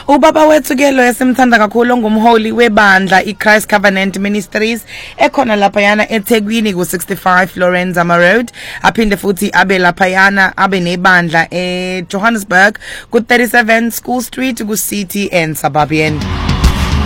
Ubaba wethu ke lo esimthanda kakhulu ongumholi webandla iChrist Covenant Ministries ekhona laphayana eThekwini ku65 Lorenzama Road, aphinde futhi abe laphayana abe nebandla eJohannesburg ku37 School Street ku City and Suburban.